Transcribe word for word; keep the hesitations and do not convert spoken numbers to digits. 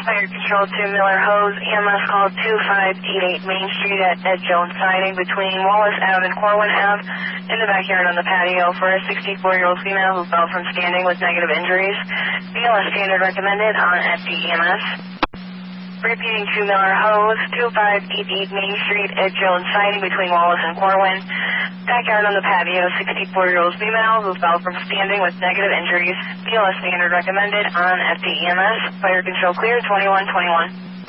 Fire Control to Miller Hose, E M S call two five eight eight Main Street at Ed Jones Siding between Wallace Ave and Corwin Ave in the backyard on the patio for a sixty-four-year-old female who fell from standing with negative injuries. B L S standard recommended on F D E M S. Repeating to Miller Hose, two five eight eight Main Street at Jones Siding between Wallace and Corwin. Backyard on the patio, sixty-four-year-old female who fell from standing with negative injuries. B L S standard recommended on F D E M S. Fire Control clear, twenty-one twenty-one.